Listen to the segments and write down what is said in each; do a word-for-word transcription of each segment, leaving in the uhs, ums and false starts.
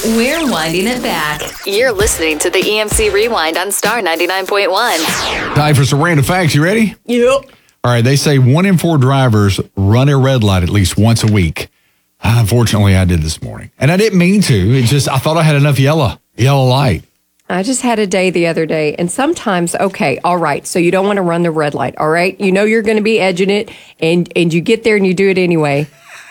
We're winding it back. You're listening to the E M C Rewind on Star ninety-nine point one. Time for some random facts. You ready? Yep. All right. They say one in four drivers run a red light at least once a week. Unfortunately, I did this morning. And I didn't mean to. It just, I thought I had enough yellow, yellow light. I just had a day the other day, and sometimes, okay, all right, so you don't want to run the red light, all right? You know you're going to be edging it, and, and you get there and you do it anyway.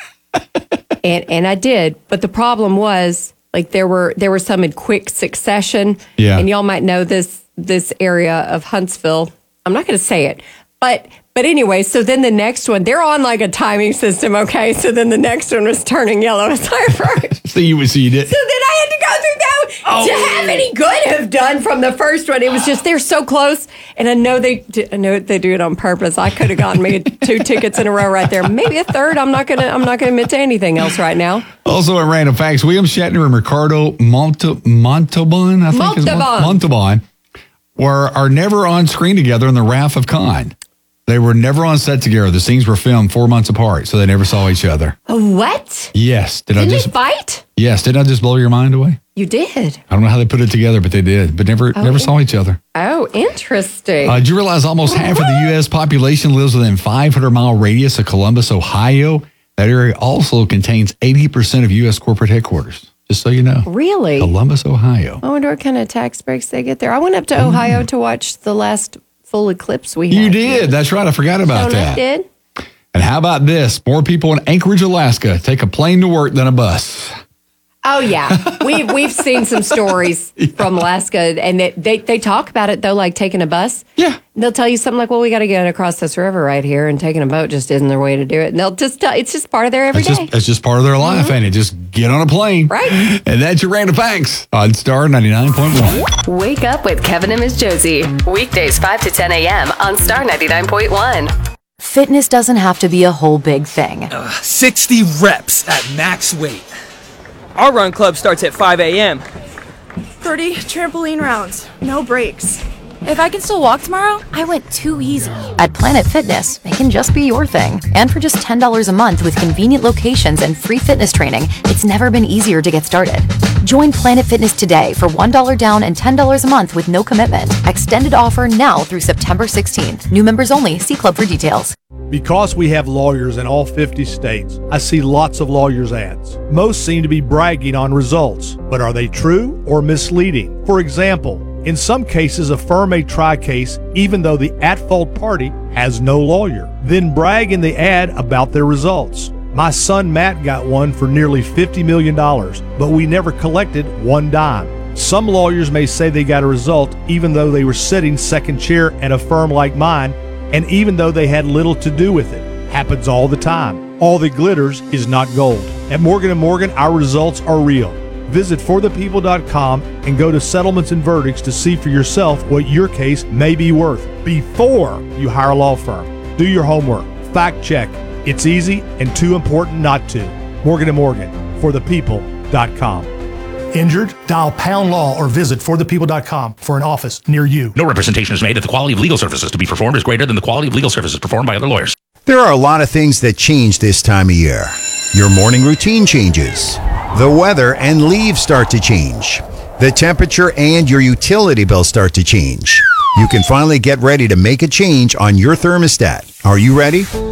and and I did, but the problem was, like, there were there were some in quick succession, yeah. and y'all might know this this area of Huntsville. I'm not going to say it, but but anyway, so then the next one, they're on like a timing system, okay? So then the next one was turning yellow as I first. so you so you did. So then I had to go through that oh. to have any good have done from the first one. It was just they're so close, and I know they do, I know they do it on purpose. I could have gotten me two tickets in a row right there, maybe a third. I'm not gonna I'm not gonna admit to anything else right now. Also in random facts, William Shatner and Ricardo Monta- Montalban, I think Montalban. is Montalban, were are never on screen together in The Wrath of Khan. They were never on set together. The scenes were filmed four months apart, so they never saw each other. What? Yes. Did Didn't I just they fight? Yes. Did I just blow your mind away? You did. I don't know how they put it together, but they did. But never, Oh, never in- saw each other. Oh, interesting. Uh, did you realize almost half of the U S population lives within five hundred mile radius of Columbus, Ohio? That area also contains eighty percent of U S corporate headquarters. Just so you know. Really? Columbus, Ohio. I wonder what kind of tax breaks they get there. I went up to Ohio to watch the last full eclipse we had. You did. That's right. I forgot about So I that. did. And how about this? More people in Anchorage, Alaska take a plane to work than a bus. Oh yeah, we've we've seen some stories from Alaska, and they, they they talk about it though, like taking a bus. Yeah, they'll tell you something like, "Well, we got to get across this river right here," and taking a boat just isn't their way to do it. And they'll just tell, it's just part of their everyday. That's just, that's just part of their life, Mm-hmm. ain't it? Just get on a plane, Right. And that's your random facts on Star ninety-nine point one. Wake up with Kevin and Miss Josie. Weekdays five to ten a.m. on Star ninety-nine point one. Fitness doesn't have to be a whole big thing. Uh, sixty reps at max weight. Our run club starts at five a.m. thirty trampoline rounds, no breaks. If I can still walk tomorrow, I went too easy. At Planet Fitness, it can just be your thing. And for just ten dollars a month with convenient locations and free fitness training, it's never been easier to get started. Join Planet Fitness today for one dollar down and ten dollars a month with no commitment. Extended offer now through September sixteenth. New members only. See club for details. Because we have lawyers in all fifty states, I see lots of lawyers' ads. Most seem to be bragging on results, but are they true or misleading? For example, in some cases, a firm may try a case even though the at-fault party has no lawyer, then brag in the ad about their results. My son Matt got one for nearly fifty million dollars, but we never collected one dime. Some lawyers may say they got a result even though they were sitting second chair at a firm like mine, and even though they had little to do with it. Happens all the time. All that glitters is not gold. At Morgan and Morgan, our results are real. Visit for the people dot com and go to settlements and verdicts to see for yourself what your case may be worth before you hire a law firm. Do your homework. Fact check. It's easy and too important not to. Morgan and Morgan, for the people dot com. Injured? Dial pound law or visit for the people dot com for an office near you. No representation is made that the quality of legal services to be performed is greater than the quality of legal services performed by other lawyers. There are a lot of things that change this time of year. Your morning routine changes. The weather and leaves start to change. The temperature and your utility bills start to change. You can finally get ready to make a change on your thermostat. Are you ready?